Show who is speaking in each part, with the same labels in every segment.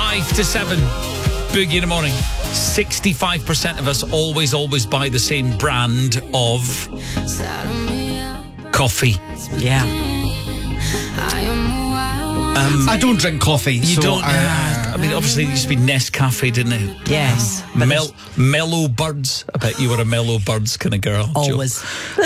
Speaker 1: 5 to 7. Boogie in the morning. 65% of us always buy the same brand of coffee.
Speaker 2: Yeah.
Speaker 3: I don't drink coffee.
Speaker 1: You
Speaker 3: so
Speaker 1: don't? I mean, obviously, it used to be Nescafe, didn't it?
Speaker 2: Yes.
Speaker 1: Mellow Birds. I bet you were a Mellow Birds kind of girl.
Speaker 2: Always.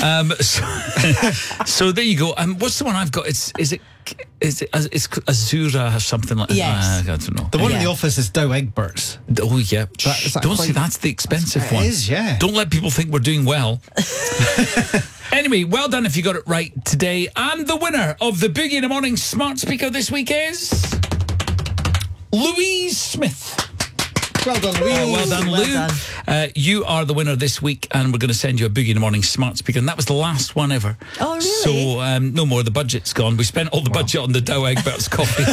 Speaker 1: So there you go. What's the one I've got? It's Azura or something like that.
Speaker 2: Yes.
Speaker 1: I don't know.
Speaker 3: The one in
Speaker 2: Yeah.
Speaker 3: the office is Dow Egberts.
Speaker 1: Oh, yeah.
Speaker 3: Is that
Speaker 1: Don't
Speaker 3: quite-
Speaker 1: say that's the expensive one.
Speaker 3: It is, yeah.
Speaker 1: Don't let people think we're doing well. Anyway, well done if you got it right today. And the winner of the Boogie in the Morning smart speaker this week is Louise Smith.
Speaker 3: Well done, Louise.
Speaker 1: Well done, Lou. You are the winner this week, and we're going to send you a Boogie in the Morning smart speaker. And that was the last one ever.
Speaker 2: Oh, really?
Speaker 1: So no more. The budget's gone. We spent all the budget on the Dow Egberts coffee.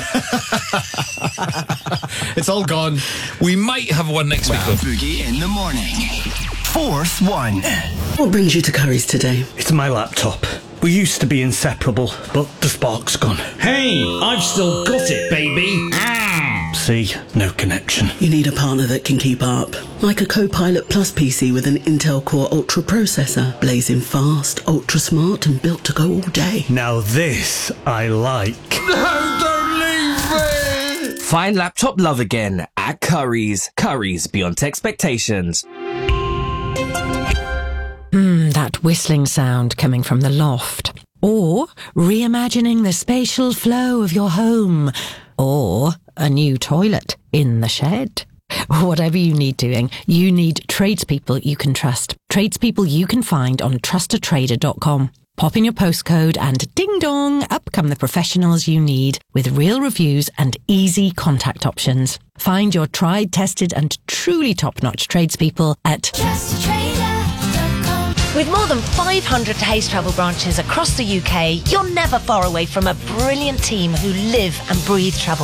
Speaker 3: It's all gone.
Speaker 1: We might have one next week, though.
Speaker 4: Boogie in the morning. Fourth one.
Speaker 5: What brings you to Curry's today?
Speaker 6: It's my laptop. We used to be inseparable, but the spark's gone.
Speaker 7: Hey, I've still got it, baby.
Speaker 6: See, no connection.
Speaker 5: You need a partner that can keep up. Like a Copilot Plus PC with an Intel Core Ultra processor. Blazing fast, ultra smart and built to go all day.
Speaker 6: Now this I like.
Speaker 8: Find laptop love again at Curry's. Curry's beyond expectations.
Speaker 9: That whistling sound coming from the loft. Or reimagining the spatial flow of your home. Or a new toilet in the shed. Whatever you need doing, you need tradespeople you can trust. Tradespeople you can find on trustatrader.com. Pop in your postcode and ding dong, up come the professionals you need with real reviews and easy contact options. Find your tried, tested and truly top-notch tradespeople at
Speaker 10: With more than 500 Hays Travel branches across the UK, you're never far away from a brilliant team who live and breathe travel.